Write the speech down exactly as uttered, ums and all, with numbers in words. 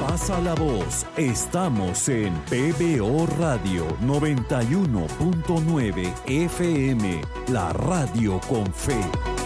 Pasa la voz. Estamos en P B O Radio noventa y uno punto nueve F M, la radio con fe.